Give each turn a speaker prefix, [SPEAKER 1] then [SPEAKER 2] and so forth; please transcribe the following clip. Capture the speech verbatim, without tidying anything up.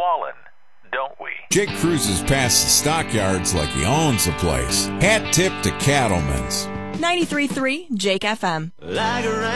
[SPEAKER 1] Wallen, don't we?
[SPEAKER 2] Jake cruises past the stockyards like he owns the place. Hat tip to Cattlemen's.
[SPEAKER 3] ninety-three point three Jake F M.
[SPEAKER 4] Like a